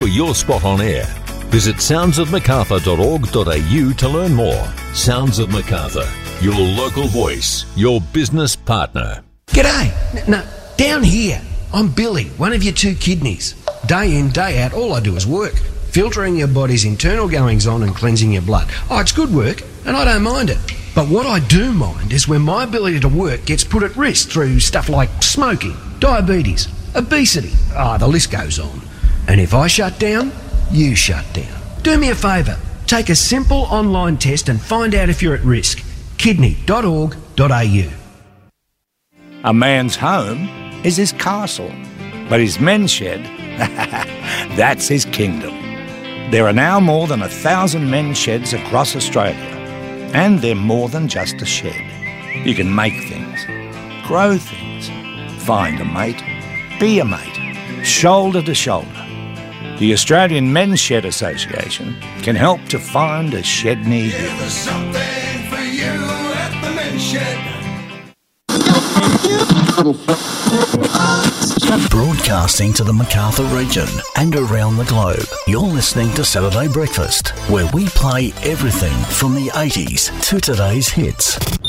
your spot on air. Visit soundsofmacarthur.org.au to learn more. Sounds of Macarthur, your local voice, your business partner. G'day. No, down here. I'm Billy, one of your two kidneys. Day in, day out, all I do is work. Filtering your body's internal goings-on and cleansing your blood. Oh, it's good work, and I don't mind it. But what I do mind is when my ability to work gets put at risk through stuff like smoking, diabetes, obesity. The list goes on. And if I shut down, you shut down. Do me a favour. Take a simple online test and find out if you're at risk. Kidney.org.au. A man's home is his castle, but his men's shed, that's his kingdom. There are now more than 1,000 men's sheds across Australia, and they're more than just a shed. You can make things, grow things, find a mate, be a mate, shoulder to shoulder. The Australian Men's Shed Association can help to find a shed near you. There's something for you at the Men's Shed. Broadcasting to the Macarthur region and around the globe, you're listening to Saturday Breakfast, where we play everything from the 80s to today's hits.